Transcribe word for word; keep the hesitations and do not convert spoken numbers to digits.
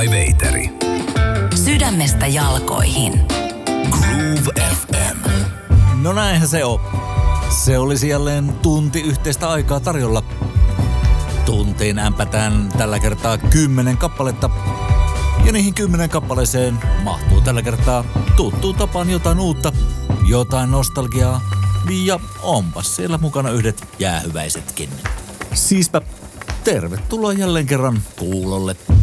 Veiteri. Sydämestä jalkoihin. Groove F M. No näinhän se on. Se olisi jälleen tunti yhteistä aikaa tarjolla. Tuntiin ämpätään tällä kertaa kymmenen kappaletta. Ja niihin kymmenen kappaleeseen mahtuu tällä kertaa tuttuun tapaan jotain uutta, jotain nostalgiaa ja onpas siellä mukana yhdet jäähyväisetkin. Siispä tervetuloa jälleen kerran kuulolle.